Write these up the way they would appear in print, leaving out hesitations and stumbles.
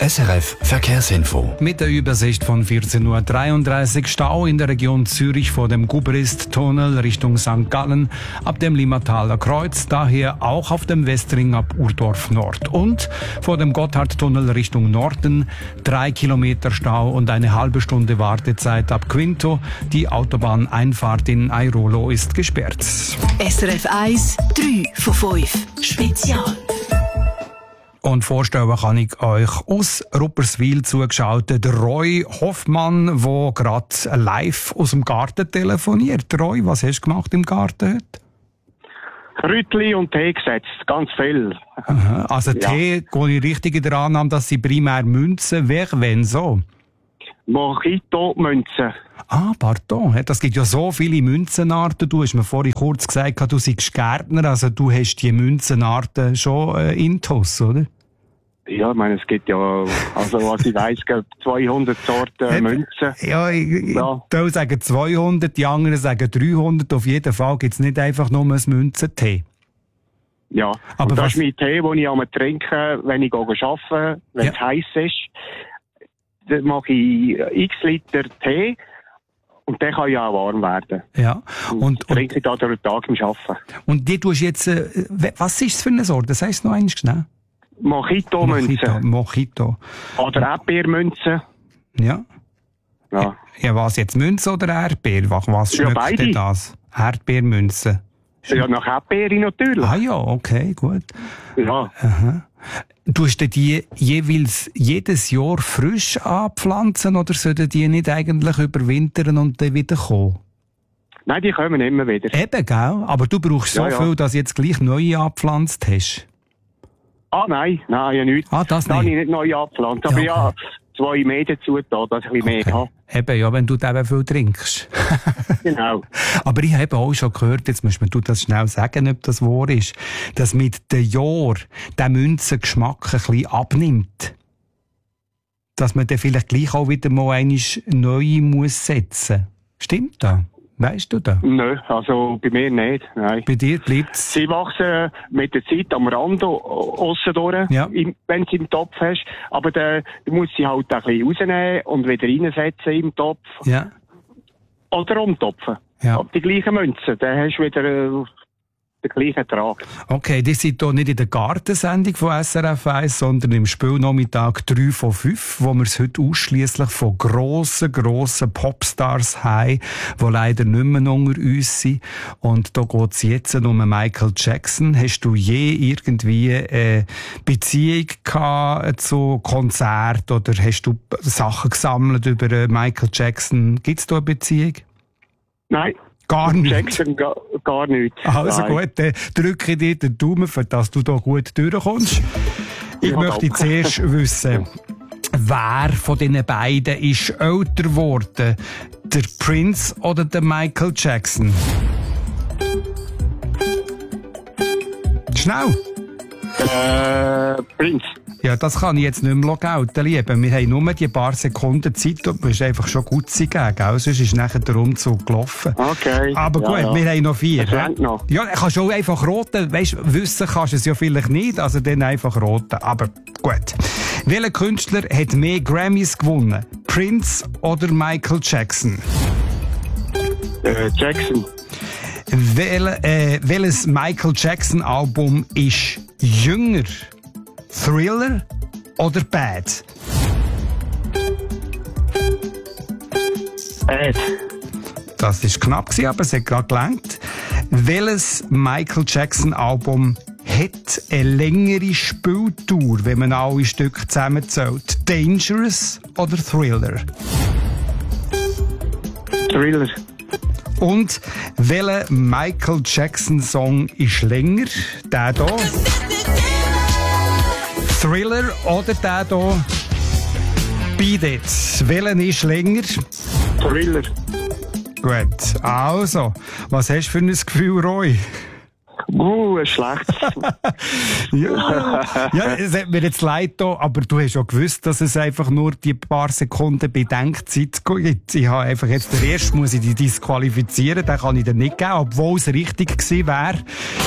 SRF Verkehrsinfo. Mit der Übersicht von 14.33 Uhr Stau in der Region Zürich vor dem Gubrist-Tunnel Richtung St. Gallen ab dem Limmataler Kreuz, daher auch auf dem Westring ab Urdorf Nord. Und vor dem Gotthardtunnel Richtung Norden 3 Kilometer Stau und eine halbe Stunde Wartezeit ab Quinto. Die Autobahneinfahrt in Airolo ist gesperrt. SRF 1, 3 von 5. Spezial. Und vorstellen kann ich euch aus Rupperswil zugeschaltet Roy Hoffmann, der gerade live aus dem Garten telefoniert. Roy, was hast du gemacht im Garten heute? Rütli und Tee gesetzt, ganz viel. Aha. Also ja. Tee, gehe ich richtig in der Annahme, dass sie primär Münzen wären, wenn so? Mojito-Münzen. Ah, pardon. Das gibt ja so viele Münzenarten. Du hast mir vorhin kurz gesagt, du seist Gärtner, also du hast die Münzenarten schon intus, oder? Ja, ich meine, es gibt ja, also was ich weiss, 200 Sorten Münzen. Ja, ich sagen 200, die anderen sagen 300. Auf jeden Fall gibt es nicht einfach nur ein Münzentee. Ja, aber und das ist mein Tee, den ich am trinken, wenn ich arbeite, wenn es heiß ist. Dann mache ich x Liter Tee und der kann ja auch warm werden. Ja. Und trinke ich da durch den Tag im Arbeiten. Und die tust jetzt, was ist es für eine Sorte? Das heisst noch einmal schnell. Mojito-Münze. Mojito. Oder Erdbeermünze. Ja. Ja. Ja, was jetzt, Münze oder Erdbeer? Was schmeckt beide. denn das? Erdbeermünze. Ja, nach Erdbeere natürlich. Ah ja, okay, gut. Ja. Aha. Tust du die jeweils jedes Jahr frisch anpflanzen oder sollten die nicht eigentlich überwintern und dann wieder kommen? Nein, die kommen immer wieder. Eben, gell? Aber du brauchst so viel, dass du jetzt gleich neue angepflanzt hast. Ah, nein, ja nicht. Ah, das nicht. Habe ich nicht neu angepflanzt. Aber ja, 2 mehr dazu da, dass ich ein bisschen mehr habe. Eben, ja, wenn du eben viel trinkst. Genau. Aber ich habe auch schon gehört, jetzt musst du das schnell sagen, ob das wahr ist, dass mit den Jahren der Münzengeschmack ein bisschen abnimmt. Dass man dann vielleicht gleich auch wieder mal einmal neu muss setzen. Stimmt das? Weisst du das? Nö, also bei mir nicht. Nein. Bei dir bleibt's? Sie wachsen mit der Zeit am Rand aussen durch, wenn du sie im Topf hast. Aber du musst sie halt ein bisschen rausnehmen und wieder reinsetzen im Topf. Ja. Oder umtopfen. Ja. Die gleichen Münzen, dann hast du wieder den gleichen Ertrag. Okay, die sind hier nicht in der Gartensendung von SRF 1, sondern im Spielnachmittag 3 von 5, wo wir es heute ausschliesslich von grossen Popstars haben, die leider nicht mehr unter uns sind. Und da geht es jetzt um Michael Jackson. Hast du je irgendwie eine Beziehung gehabt zu Konzerten oder hast du Sachen gesammelt über Michael Jackson? Gibt es da eine Beziehung? Nein. Gar nicht. Jackson gar nicht. Also gut, dann drücke ich dir den Daumen, für dass du da gut durchkommst. Ich möchte zuerst wissen, wer von diesen beiden ist älter geworden? Der Prince oder der Michael Jackson? Schnell! Prince. Ja, das kann ich jetzt nicht mehr gelten, Liebe. Wir haben nur die paar Sekunden Zeit und du musst einfach schon gut sein, gell? Sonst ist nachher der Umzug gelaufen. Okay. Aber gut, wir haben noch 4. Noch. Ja, kannst du auch einfach roten. Weisst, wissen kannst du es ja vielleicht nicht, also dann einfach roten. Aber gut. Welcher Künstler hat mehr Grammys gewonnen? Prince oder Michael Jackson? Jackson. Welches Michael Jackson Album ist jünger? Thriller oder Bad? Bad. Das war knapp, aber es hat gerade gelangt. Welches Michael Jackson Album hat eine längere Spieltour, wenn man alle Stücke zusammenzählt? Dangerous oder Thriller? Thriller. Und welcher Michael Jackson Song ist länger? Der hier? Thriller oder der hier? Beat It. Welchen ist länger? Thriller. Gut, also, was hast du für ein Gefühl, Roy? Ein schlechtes. ja, es hat mir jetzt leid da, aber du hast ja gewusst, dass es einfach nur die paar Sekunden Bedenkzeit gibt. Ich habe einfach jetzt den ersten muss ich die disqualifizieren, den kann ich dann nicht geben, obwohl es richtig gewesen wäre.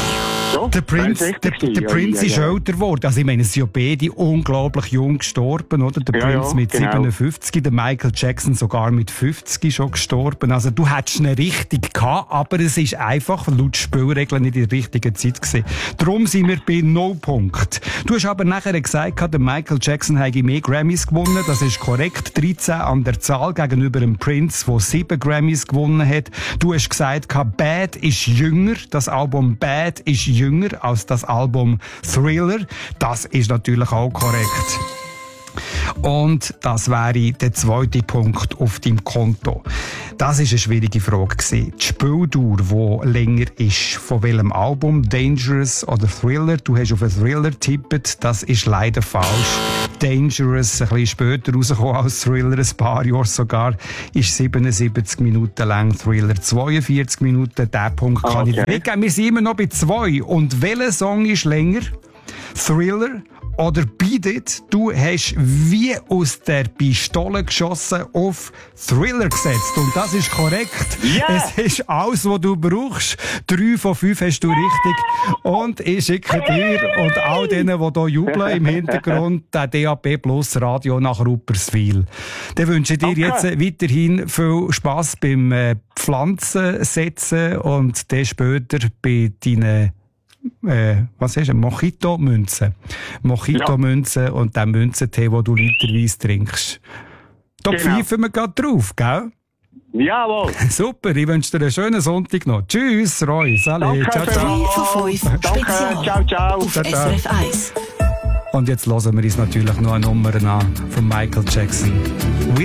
So, der Prince ist älter geworden. Also ich meine, es sind ja beide unglaublich jung gestorben, oder? Der Prince mit 57, der Michael Jackson sogar mit 50 schon gestorben. Also du hättest eine Richtung gehabt, aber es ist einfach laut Spielregeln nicht in der richtigen Zeit gewesen. Darum sind wir bei 0 Punkten. Du hast aber nachher gesagt, der Michael Jackson habe mehr Grammys gewonnen. Das ist korrekt. 13 an der Zahl gegenüber dem Prince, der 7 Grammys gewonnen hat. Du hast gesagt, Bad ist jünger. Das Album Bad ist jünger als das Album Thriller. Das ist natürlich auch korrekt. Und das wäre der zweite Punkt auf deinem Konto. Das ist eine schwierige Frage gewesen. Die Spieldauer, die länger ist, von welchem Album? Dangerous oder Thriller? Du hast auf einen Thriller getippt. Das ist leider falsch. Dangerous, ein bisschen später rausgekommen als Thriller, ein paar Jahre sogar, ist 77 Minuten lang, Thriller 42 Minuten. Den Punkt kann ich nicht geben. Wir sind immer noch bei 2. Und welcher Song ist länger? Thriller oder Beat It? Du hast wie aus der Pistole geschossen auf Thriller gesetzt. Und das ist korrekt. Yeah. Es ist alles, was du brauchst. 3 von 5 hast du richtig. Und ich schicke dir und all denen, die hier jubeln im Hintergrund, den DAB Plus Radio nach Rupperswil. Dann wünsche ich dir jetzt weiterhin viel Spass beim Pflanzen setzen und dann später bei deinen was ist ein Mojito-Münze? Mojito-Münze und den Münzentee, den du literweise trinkst. Da pfeifen wir gerade drauf, gell? Jawohl. Super, ich wünsche dir einen schönen Sonntag noch. Tschüss, Roy. Salut. Ciao, ciao. 3 von 5 Spezial. Ciao, ciao. Auf SRF 1. Und jetzt hören wir uns natürlich noch eine Nummer an von Michael Jackson.